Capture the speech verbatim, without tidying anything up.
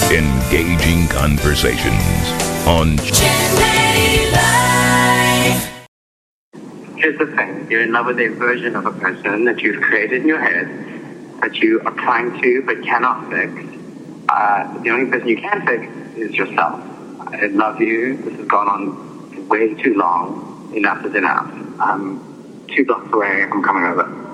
Engaging conversations on Gen Life. Here's the thing. You're in love with a version of a person that you've created in your head that you are trying to but cannot fix. Uh, the only person you can fix is yourself. I love you. This has gone on way too long. Enough is enough. I'm two blocks away. I'm coming over.